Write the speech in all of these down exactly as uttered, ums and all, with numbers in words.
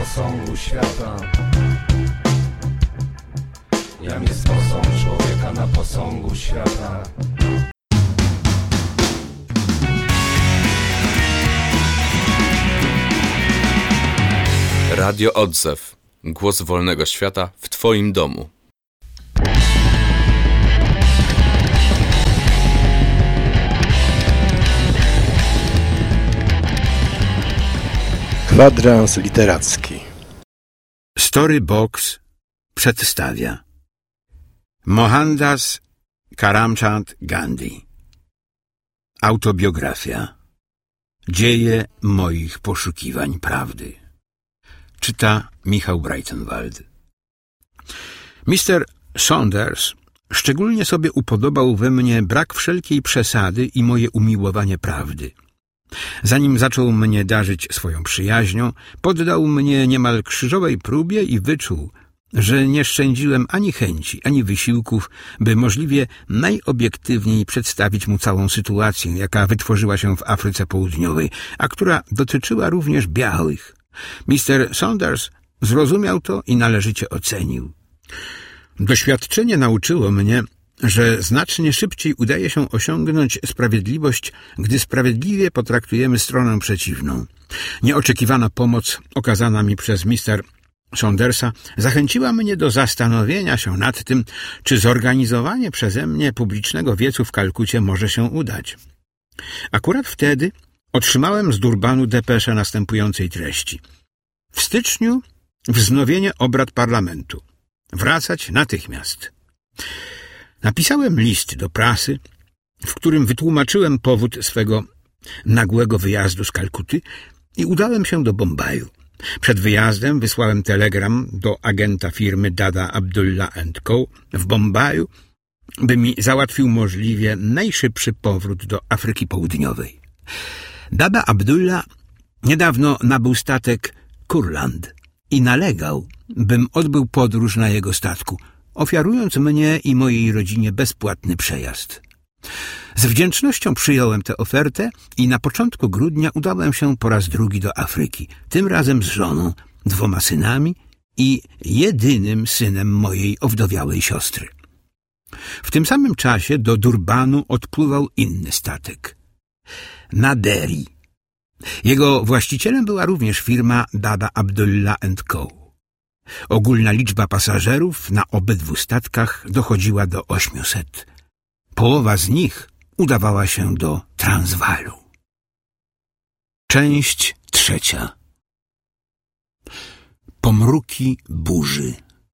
posągu świata. Jam jest posąg człowieka na posągu świata. Radio Odzew. Głos wolnego świata w Twoim domu. Kwadrans literacki. Storybox przedstawia Mohandas Karamchand Gandhi. Autobiografia. Dzieje moich poszukiwań prawdy. Czyta Michał Breitenwald. mister Saunders szczególnie sobie upodobał we mnie brak wszelkiej przesady i moje umiłowanie prawdy. Zanim zaczął mnie darzyć swoją przyjaźnią, poddał mnie niemal krzyżowej próbie i wyczuł, że nie szczędziłem ani chęci, ani wysiłków, by możliwie najobiektywniej przedstawić mu całą sytuację, jaka wytworzyła się w Afryce Południowej, a która dotyczyła również białych. mister Saunders zrozumiał to i należycie ocenił. Doświadczenie nauczyło mnie, że znacznie szybciej udaje się osiągnąć sprawiedliwość, gdy sprawiedliwie potraktujemy stronę przeciwną. Nieoczekiwana pomoc okazana mi przez mister Saundersa zachęciła mnie do zastanowienia się nad tym, czy zorganizowanie przeze mnie publicznego wiecu w Kalkucie może się udać. Akurat wtedy otrzymałem z Durbanu depeszę następującej treści. W styczniu wznowienie obrad parlamentu. Wracać natychmiast. Napisałem list do prasy, w którym wytłumaczyłem powód swego nagłego wyjazdu z Kalkuty i udałem się do Bombaju. Przed wyjazdem wysłałem telegram do agenta firmy Dada Abdullah and Co. w Bombaju, by mi załatwił możliwie najszybszy powrót do Afryki Południowej. Dada Abdullah niedawno nabył statek Kurland i nalegał, bym odbył podróż na jego statku, ofiarując mnie i mojej rodzinie bezpłatny przejazd. Z wdzięcznością przyjąłem tę ofertę i na początku grudnia udałem się po raz drugi do Afryki, tym razem z żoną, dwoma synami i jedynym synem mojej owdowiałej siostry. W tym samym czasie do Durbanu odpływał inny statek. Naderi. Jego właścicielem była również firma Dada Abdullah and Co. Ogólna liczba pasażerów na obydwu statkach dochodziła do ośmiuset. Połowa z nich udawała się do Transwaalu. Część trzecia. Pomruki burzy.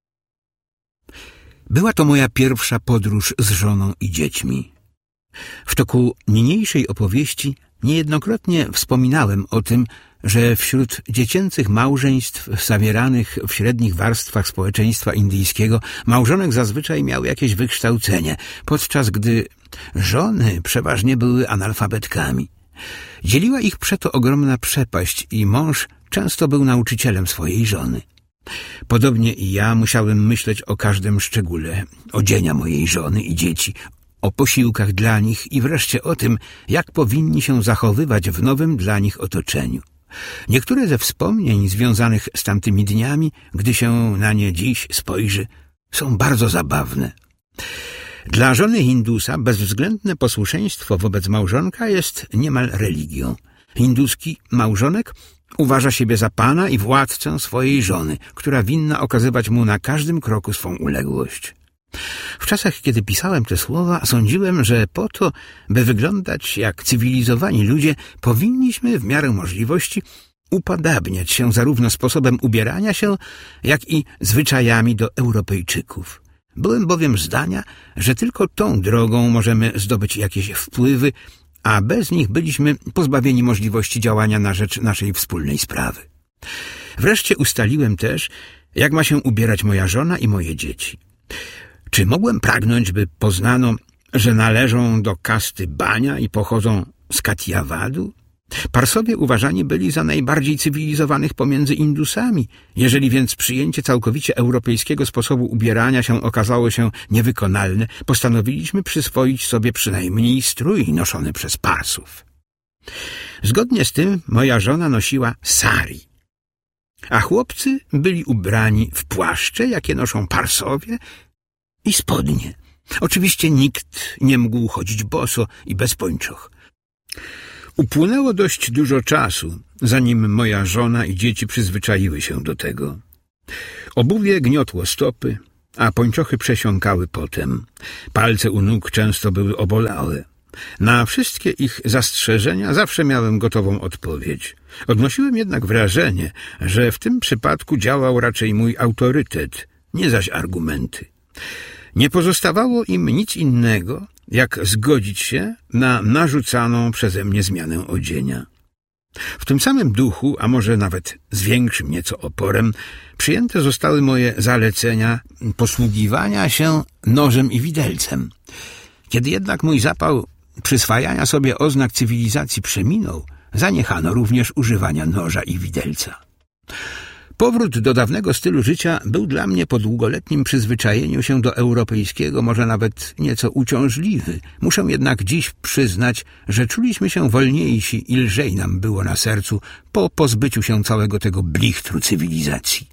Była to moja pierwsza podróż z żoną i dziećmi. W toku niniejszej opowieści niejednokrotnie wspominałem o tym, że wśród dziecięcych małżeństw zawieranych w średnich warstwach społeczeństwa indyjskiego małżonek zazwyczaj miał jakieś wykształcenie, podczas gdy żony przeważnie były analfabetkami. Dzieliła ich przeto ogromna przepaść i mąż często był nauczycielem swojej żony. Podobnie i ja musiałem myśleć o każdym szczególe odzienia mojej żony i dzieci, o posiłkach dla nich i wreszcie o tym, jak powinni się zachowywać w nowym dla nich otoczeniu. Niektóre ze wspomnień związanych z tamtymi dniami, gdy się na nie dziś spojrzy, są bardzo zabawne. Dla żony Hindusa bezwzględne posłuszeństwo wobec małżonka jest niemal religią. Hinduski małżonek uważa siebie za pana i władcę swojej żony, która winna okazywać mu na każdym kroku swą uległość. W czasach, kiedy pisałem te słowa, sądziłem, że po to, by wyglądać jak cywilizowani ludzie, powinniśmy w miarę możliwości upodabniać się zarówno sposobem ubierania się, jak i zwyczajami do Europejczyków. Byłem bowiem zdania, że tylko tą drogą możemy zdobyć jakieś wpływy, a bez nich byliśmy pozbawieni możliwości działania na rzecz naszej wspólnej sprawy. Wreszcie ustaliłem też, jak ma się ubierać moja żona i moje dzieci. Czy mogłem pragnąć, by poznano, że należą do kasty Bania i pochodzą z Katiawadu? Parsowie uważani byli za najbardziej cywilizowanych pomiędzy Indusami. Jeżeli więc przyjęcie całkowicie europejskiego sposobu ubierania się okazało się niewykonalne, postanowiliśmy przyswoić sobie przynajmniej strój noszony przez Parsów. Zgodnie z tym moja żona nosiła sari. a chłopcy byli ubrani w płaszcze, jakie noszą parsowie, i spodnie. Oczywiście nikt nie mógł chodzić boso i bez pończoch. Upłynęło dość dużo czasu, zanim moja żona i dzieci przyzwyczaiły się do tego. Obuwie gniotło stopy, a pończochy przesiąkały potem. Palce u nóg często były obolałe. Na wszystkie ich zastrzeżenia zawsze miałem gotową odpowiedź. Odnosiłem jednak wrażenie, że w tym przypadku działał raczej mój autorytet, nie zaś argumenty. Nie pozostawało im nic innego, jak zgodzić się na narzucaną przeze mnie zmianę odzienia. W tym samym duchu, a może nawet z większym nieco oporem, przyjęte zostały moje zalecenia posługiwania się nożem i widelcem. Kiedy jednak mój zapał przyswajania sobie oznak cywilizacji przeminął, zaniechano również używania noża i widelca. Powrót do dawnego stylu życia był dla mnie po długoletnim przyzwyczajeniu się do europejskiego może nawet nieco uciążliwy. Muszę jednak dziś przyznać, że czuliśmy się wolniejsi i lżej nam było na sercu po pozbyciu się całego tego blichtru cywilizacji.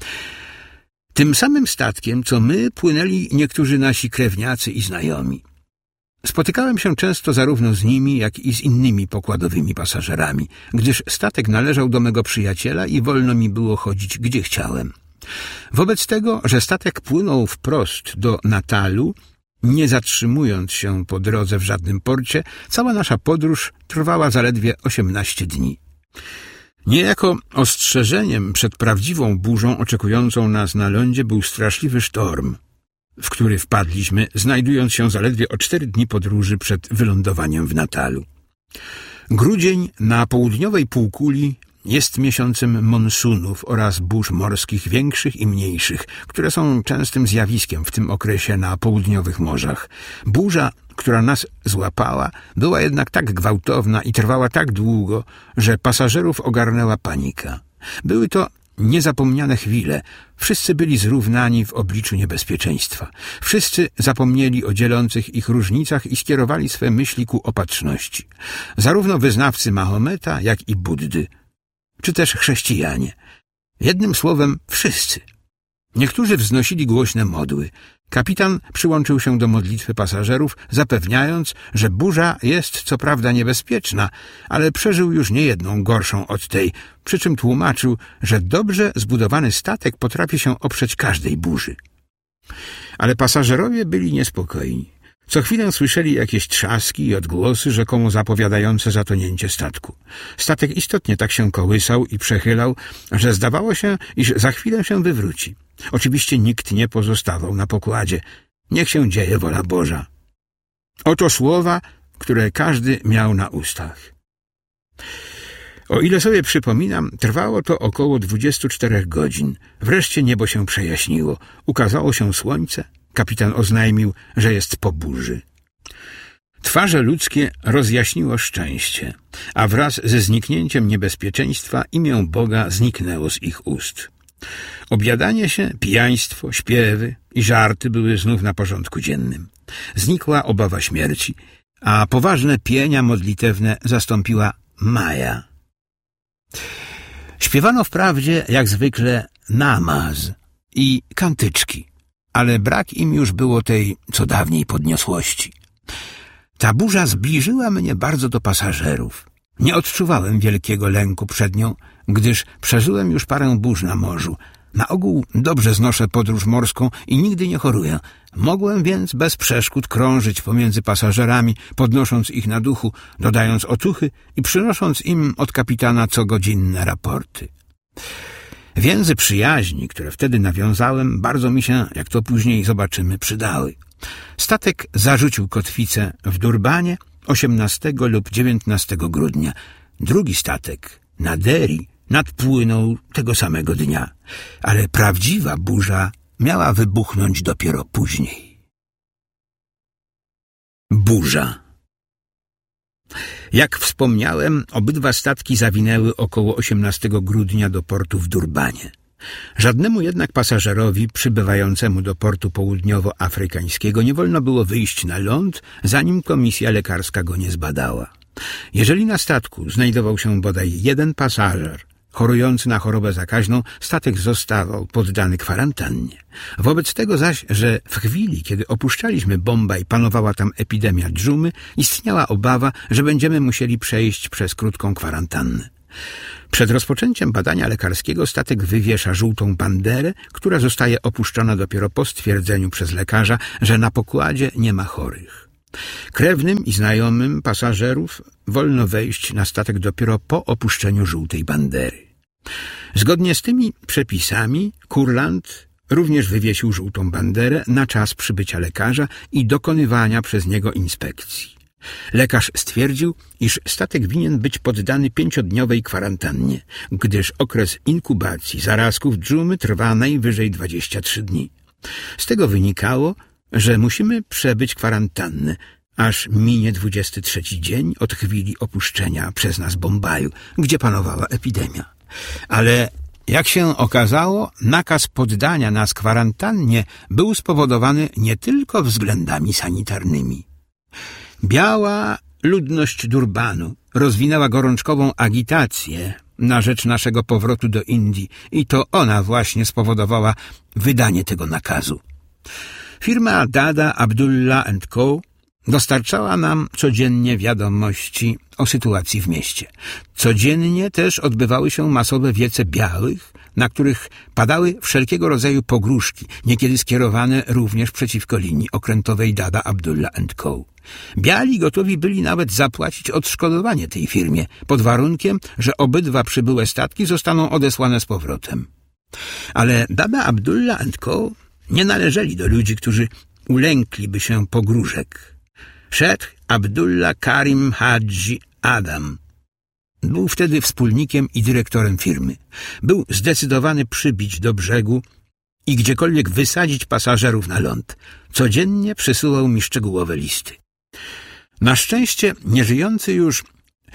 Tym samym statkiem, co my, płynęli niektórzy nasi krewniacy i znajomi. Spotykałem się często zarówno z nimi, jak i z innymi pokładowymi pasażerami, gdyż statek należał do mego przyjaciela i wolno mi było chodzić, gdzie chciałem. Wobec tego, że statek płynął wprost do Natalu, nie zatrzymując się po drodze w żadnym porcie, cała nasza podróż trwała zaledwie osiemnaście dni. Niejako ostrzeżeniem przed prawdziwą burzą oczekującą nas na lądzie był straszliwy sztorm, w który wpadliśmy, znajdując się zaledwie o cztery dni podróży przed wylądowaniem w Natalu. Grudzień na południowej półkuli jest miesiącem monsunów oraz burz morskich większych i mniejszych, które są częstym zjawiskiem w tym okresie na południowych morzach. Burza, która nas złapała, była jednak tak gwałtowna i trwała tak długo, że pasażerów ogarnęła panika. Były to niezapomniane chwile. Wszyscy byli zrównani w obliczu niebezpieczeństwa. Wszyscy zapomnieli o dzielących ich różnicach i skierowali swe myśli ku opatrzności. Zarówno wyznawcy Mahometa, jak i Buddy, czy też chrześcijanie. Jednym słowem, wszyscy. Niektórzy wznosili głośne modły. Kapitan przyłączył się do modlitwy pasażerów, zapewniając, że burza jest co prawda niebezpieczna, ale przeżył już niejedną gorszą od tej, przy czym tłumaczył, że dobrze zbudowany statek potrafi się oprzeć każdej burzy. Ale pasażerowie byli niespokojni. Co chwilę słyszeli jakieś trzaski i odgłosy, rzekomo zapowiadające zatonięcie statku. Statek istotnie tak się kołysał i przechylał, że zdawało się, iż za chwilę się wywróci. Oczywiście nikt nie pozostawał na pokładzie. Niech się dzieje wola Boża. Oto słowa, które każdy miał na ustach. O ile sobie przypominam, trwało to około dwudziestu czterech godzin. Wreszcie niebo się przejaśniło. Ukazało się słońce. Kapitan oznajmił, że jest po burzy. Twarze ludzkie rozjaśniło szczęście, a wraz ze zniknięciem niebezpieczeństwa imię Boga zniknęło z ich ust. Objadanie się, pijaństwo, śpiewy i żarty były znów na porządku dziennym. Znikła obawa śmierci, a poważne pienia modlitewne zastąpiła maja. Śpiewano wprawdzie, jak zwykle, namaz i kantyczki, ale brak im już było tej co dawniej podniosłości. Ta burza zbliżyła mnie bardzo do pasażerów. Nie odczuwałem wielkiego lęku przed nią, gdyż przeżyłem już parę burz na morzu. Na ogół dobrze znoszę podróż morską i nigdy nie choruję. Mogłem więc bez przeszkód krążyć pomiędzy pasażerami, podnosząc ich na duchu, dodając otuchy i przynosząc im od kapitana cogodzinne raporty. Więzy przyjaźni, które wtedy nawiązałem, bardzo mi się, jak to później zobaczymy, przydały. Statek zarzucił kotwicę w Durbanie osiemnastego lub dziewiętnastego grudnia. Drugi statek, na Deri, nadpłynął tego samego dnia, ale prawdziwa burza miała wybuchnąć dopiero później. Burza. Jak wspomniałem, obydwa statki zawinęły około osiemnastego grudnia do portu w Durbanie. Żadnemu jednak pasażerowi przybywającemu do portu południowoafrykańskiego nie wolno było wyjść na ląd, zanim komisja lekarska go nie zbadała. Jeżeli na statku znajdował się bodaj jeden pasażer, chorujący na chorobę zakaźną, statek zostawał poddany kwarantannie. Wobec tego zaś, że w chwili, kiedy opuszczaliśmy Bombaj, panowała tam epidemia dżumy, istniała obawa, że będziemy musieli przejść przez krótką kwarantannę. Przed rozpoczęciem badania lekarskiego statek wywiesza żółtą banderę, która zostaje opuszczona dopiero po stwierdzeniu przez lekarza, że na pokładzie nie ma chorych. Krewnym i znajomym pasażerów wolno wejść na statek dopiero po opuszczeniu żółtej bandery. Zgodnie z tymi przepisami Kurland również wywiesił żółtą banderę na czas przybycia lekarza i dokonywania przez niego inspekcji. Lekarz stwierdził, iż statek winien być poddany pięciodniowej kwarantannie, gdyż okres inkubacji zarazków dżumy trwa najwyżej dwadzieścia trzy dni. Z tego wynikało, że musimy przebyć kwarantannę, aż minie dwudziesty trzeci dzień od chwili opuszczenia przez nas Bombaju, gdzie panowała epidemia. Ale jak się okazało, nakaz poddania nas kwarantannie był spowodowany nie tylko względami sanitarnymi. Biała ludność Durbanu rozwinęła gorączkową agitację na rzecz naszego powrotu do Indii i to ona właśnie spowodowała wydanie tego nakazu. Firma Dada Abdullah and Co. dostarczała nam codziennie wiadomości o sytuacji w mieście. Codziennie też odbywały się masowe wiece białych, na których padały wszelkiego rodzaju pogróżki, niekiedy skierowane również przeciwko linii okrętowej Dada Abdullah and Co. Biali gotowi byli nawet zapłacić odszkodowanie tej firmie, pod warunkiem, że obydwa przybyłe statki zostaną odesłane z powrotem. Ale Dada Abdullah and Co. nie należeli do ludzi, którzy ulękliby się pogróżek. Sheikh Abdullah Karim Hadji Adam był wtedy wspólnikiem i dyrektorem firmy. Był zdecydowany przybić do brzegu i gdziekolwiek wysadzić pasażerów na ląd. Codziennie przysyłał mi szczegółowe listy. Na szczęście nieżyjący już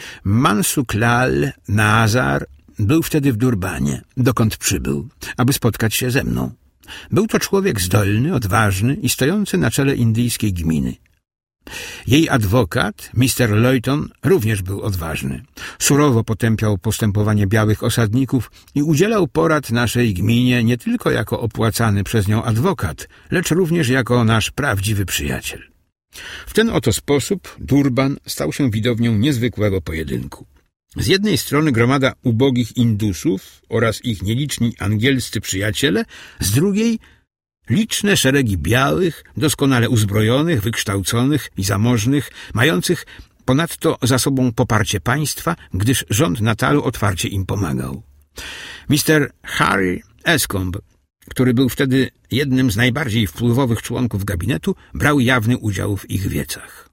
Mansuklal Nazar był wtedy w Durbanie, dokąd przybył, aby spotkać się ze mną. Był to człowiek zdolny, odważny i stojący na czele indyjskiej gminy. Jej adwokat, mister Loyton, również był odważny. Surowo potępiał postępowanie białych osadników i udzielał porad naszej gminie nie tylko jako opłacany przez nią adwokat, lecz również jako nasz prawdziwy przyjaciel. W ten oto sposób Durban stał się widownią niezwykłego pojedynku. Z jednej strony gromada ubogich Indusów oraz ich nieliczni angielscy przyjaciele, z drugiej liczne szeregi białych, doskonale uzbrojonych, wykształconych i zamożnych, mających ponadto za sobą poparcie państwa, gdyż rząd Natalu otwarcie im pomagał. mister Harry Escombe, który był wtedy jednym z najbardziej wpływowych członków gabinetu, brał jawny udział w ich wiecach.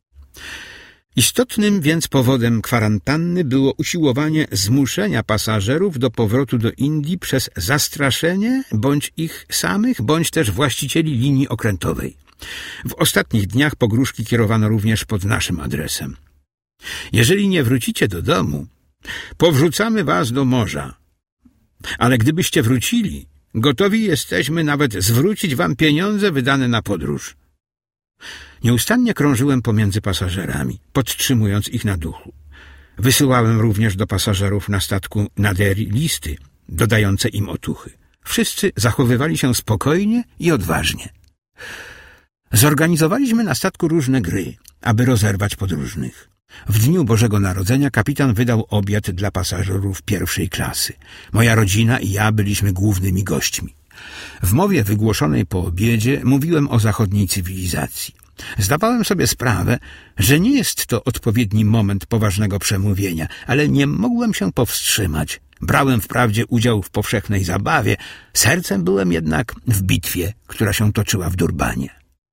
Istotnym więc powodem kwarantanny było usiłowanie zmuszenia pasażerów do powrotu do Indii przez zastraszenie bądź ich samych, bądź też właścicieli linii okrętowej. W ostatnich dniach pogróżki kierowano również pod naszym adresem. Jeżeli nie wrócicie do domu, powrzucamy was do morza. Ale gdybyście wrócili, gotowi jesteśmy nawet zwrócić wam pieniądze wydane na podróż. Nieustannie krążyłem pomiędzy pasażerami, podtrzymując ich na duchu. Wysyłałem również do pasażerów na statku Naderi listy, dodające im otuchy. Wszyscy zachowywali się spokojnie i odważnie. Zorganizowaliśmy na statku różne gry, aby rozerwać podróżnych. W dniu Bożego Narodzenia kapitan wydał obiad dla pasażerów pierwszej klasy. Moja rodzina i ja byliśmy głównymi gośćmi. W mowie wygłoszonej po obiedzie mówiłem o zachodniej cywilizacji. Zdawałem sobie sprawę, że nie jest to odpowiedni moment poważnego przemówienia, ale nie mogłem się powstrzymać. Brałem wprawdzie udział w powszechnej zabawie, sercem byłem jednak w bitwie, która się toczyła w Durbanie.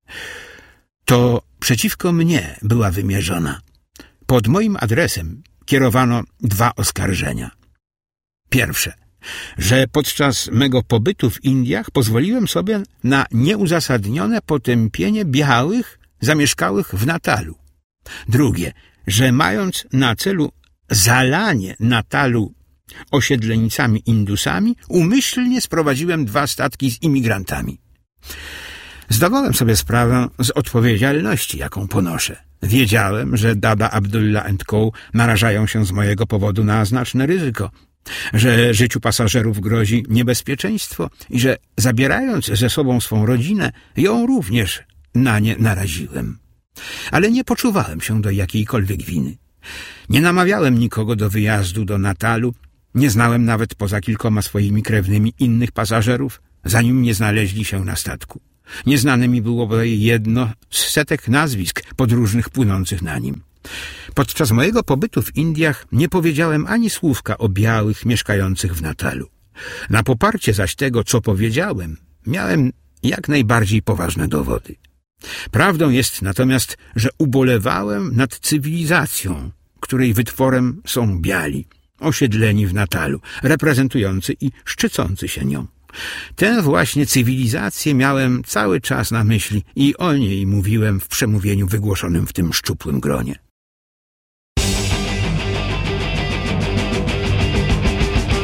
To przeciwko mnie była wymierzona. Pod moim adresem kierowano dwa oskarżenia. Pierwsze, że podczas mego pobytu w Indiach pozwoliłem sobie na nieuzasadnione potępienie białych zamieszkałych w Natalu. Drugie, że mając na celu zalanie Natalu osiedleńcami Indusami, umyślnie sprowadziłem dwa statki z imigrantami. Zdawałem sobie sprawę z odpowiedzialności, jaką ponoszę. Wiedziałem, że Dada Abdullah and Co. narażają się z mojego powodu na znaczne ryzyko, że życiu pasażerów grozi niebezpieczeństwo i że zabierając ze sobą swą rodzinę, ją również na nie naraziłem. Ale nie poczuwałem się do jakiejkolwiek winy. Nie namawiałem nikogo do wyjazdu do Natalu, nie znałem nawet poza kilkoma swoimi krewnymi innych pasażerów, zanim nie znaleźli się na statku. Nieznane mi było bodaj jedno z setek nazwisk podróżnych płynących na nim. Podczas mojego pobytu w Indiach nie powiedziałem ani słówka o białych mieszkających w Natalu. Na poparcie zaś tego, co powiedziałem, miałem jak najbardziej poważne dowody. Prawdą jest natomiast, że ubolewałem nad cywilizacją, której wytworem są biali, osiedleni w Natalu, reprezentujący i szczycący się nią. Tę właśnie cywilizację miałem cały czas na myśli i o niej mówiłem w przemówieniu wygłoszonym w tym szczupłym gronie.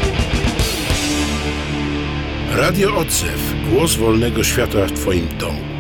Radio Odzew. Głos wolnego świata w Twoim domu.